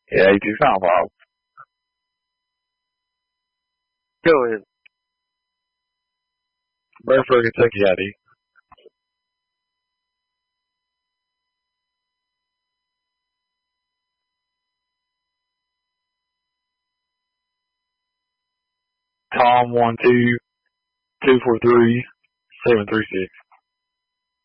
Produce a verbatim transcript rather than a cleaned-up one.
Yeah, you do sound wild. Go ahead. Bradford, Kentucky, I D. Tom one two two four three seven three six.